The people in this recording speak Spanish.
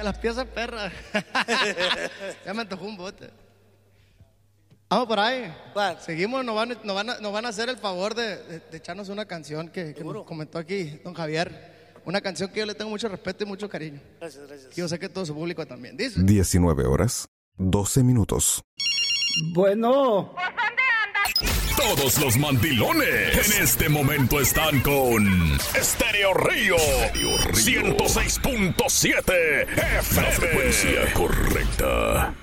las piezas perras. Ya me antojó un bote. Vamos por ahí. Va. Seguimos, nos van a hacer el favor de echarnos una canción que nos comentó aquí don Javier. Una canción que yo le tengo mucho respeto y mucho cariño. Gracias, gracias. Y yo sé que todo su público también. Dice. 19 horas, 12 minutos. Bueno. Todos los mandilones en este momento están con Estéreo Río 106.7 FM. La frecuencia correcta.